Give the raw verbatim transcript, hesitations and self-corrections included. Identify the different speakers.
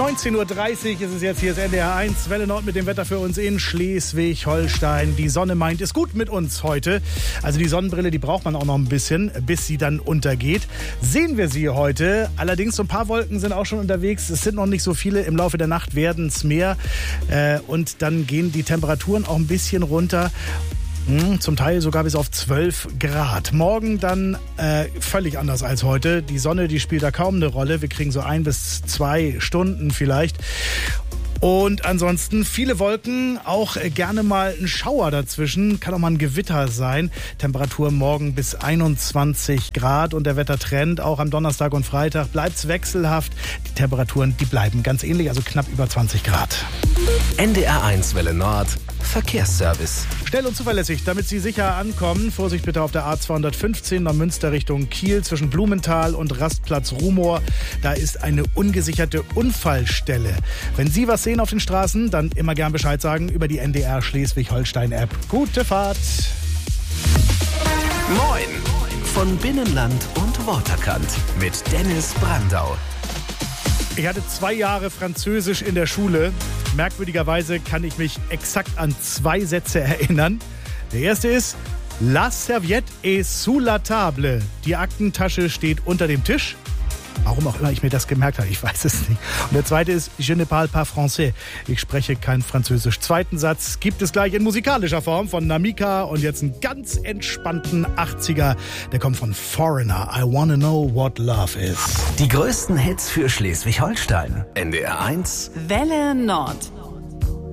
Speaker 1: neunzehn Uhr dreißig ist es jetzt, hier ist N D R eins, Welle Nord mit dem Wetter für uns in Schleswig-Holstein. Die Sonne meint es gut mit uns heute. Also die Sonnenbrille, die braucht man auch noch ein bisschen, bis sie dann untergeht. Sehen wir sie heute. Allerdings so ein paar Wolken sind auch schon unterwegs. Es sind noch nicht so viele. Im Laufe der Nacht werden es mehr. Äh, und dann gehen die Temperaturen auch ein bisschen runter. Zum Teil sogar bis auf zwölf Grad. Morgen dann äh, völlig anders als heute. Die Sonne, die spielt da kaum eine Rolle. Wir kriegen so ein bis zwei Stunden vielleicht. Und ansonsten viele Wolken, auch gerne mal ein Schauer dazwischen. Kann auch mal ein Gewitter sein. Temperatur morgen bis einundzwanzig Grad. Und der Wettertrend auch am Donnerstag und Freitag bleibt's wechselhaft. Die Temperaturen, die bleiben ganz ähnlich, also knapp über zwanzig Grad.
Speaker 2: N D R eins Welle Nord Verkehrsservice.
Speaker 1: Schnell und zuverlässig, damit Sie sicher ankommen. Vorsicht bitte auf der A zweihundertfünfzehn nach Münster Richtung Kiel zwischen Blumenthal und Rastplatz Rumohr. Da ist eine ungesicherte Unfallstelle. Wenn Sie was sehen auf den Straßen, dann immer gern Bescheid sagen über die N D R Schleswig-Holstein-App. Gute Fahrt!
Speaker 2: Moin! Von Binnenland und Waterkant mit Dennis Brandau.
Speaker 1: Ich hatte zwei Jahre Französisch in der Schule. Merkwürdigerweise kann ich mich exakt an zwei Sätze erinnern. Der erste ist: La serviette est sous la table. Die Aktentasche steht unter dem Tisch. Warum auch immer ich mir das gemerkt habe, ich weiß es nicht. Und der zweite ist: Je ne parle pas français. Ich spreche kein Französisch. Zweiten Satz gibt es gleich in musikalischer Form von Namika und jetzt einen ganz entspannten achtziger. Der kommt von Foreigner. I wanna know what love is.
Speaker 2: Die größten Hits für Schleswig-Holstein. N D R eins
Speaker 3: Welle Nord.